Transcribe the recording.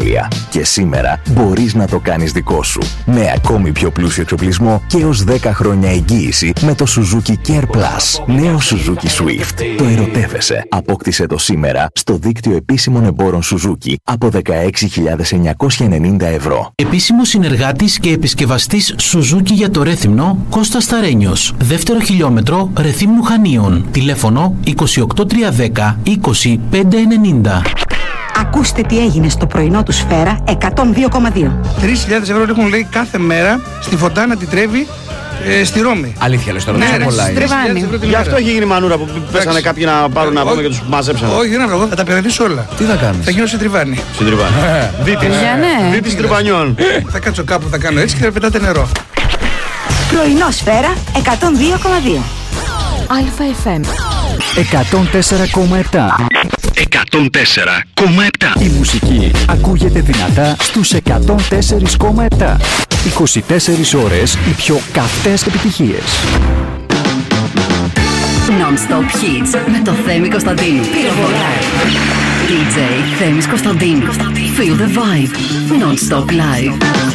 ασφάλεια. Και σήμερα μπορείς να το κάνεις δικό σου. Με ακόμη πιο πλούσιο εξοπλισμό και έως 10 χρόνια εγγύηση με το Suzuki Care Plus. Νέο Suzuki Swift. Το ερωτεύεσαι. Απόκτησε το σήμερα στο δίκτυο επίσημων εμπόρων Suzuki από 16.990 ευρώ. Επίσημος συνεργάτης και επισκευαστής Suzuki για το Ρέθυμνο, Κώστας Σταρένιος. Δεύτερο χιλιόμετρο Ρεθύμνου Χανίων. Τηλέφωνο 28310 20590. Ακούστε τι έγινε στο πρωινό του Σφαίρα 102,2. 3.000 ευρώ ρίχνουν, λέει, κάθε μέρα στη Φοντάνα τη Τρέβη στη Ρώμη. Αλήθεια λες τώρα, Ναι, τόσο ρε, πολλά είναι. Στριβάνι. Γι' αυτό έχει γίνει μανούρα που πέσανε κάποιοι να πάρουν να πούμε και τους μαζέψαν. Όχι, δεν αυγό, θα τα πειρατήσω όλα. Τι θα κάνεις? Θα γίνω σε τριβάνι. Στην Τριβάνη. Δίτης Τριβανιών. Θα κάτσω κάπου, θα κάνω έτσι και θα πετάτε νερό. Πρωινό Σφαίρα 102,2. ΑΕΦΜ 104,7. 104,7. Η μουσική ακούγεται δυνατά στους 104,7. 24 ώρες οι πιο καυτές επιτυχίες. Non-stop hits με το Θέμη Κωνσταντίνου. Πυροβολάει. DJ Θέμης Κωνσταντίνου. Feel the vibe. Non-stop live.